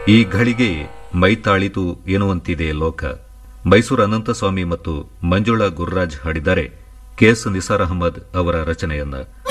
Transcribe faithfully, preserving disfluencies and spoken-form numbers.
ಈ ಘಳಿಗೆ ಮೈತಾಳಿತು ಎನ್ನುವಂತಿದೆ ಲೋಕ. ಮೈಸೂರು ಅನಂತಸ್ವಾಮಿ ಮತ್ತು ಮಂಜುಳಾ ಗುರುರಾಜ್ ಹಾಡಿದ್ದಾರೆ ಕೆಎಸ್ ನಿಸಾರ್ ಅಹಮದ್ ಅವರ ರಚನೆಯನ್ನ.